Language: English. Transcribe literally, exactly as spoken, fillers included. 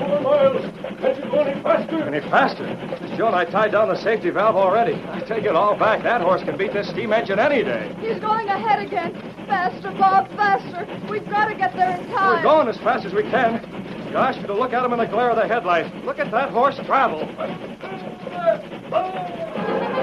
more miles. Can't you go any faster? Any faster? Miss Joan, I tied down the safety valve already. I take it all back. That horse can beat this steam engine any day. He's going ahead again. Faster, Bob, faster. We've got to get there in time. We're going as fast as we can. Gosh, to look at him in the glare of the headlight. Look at that horse travel.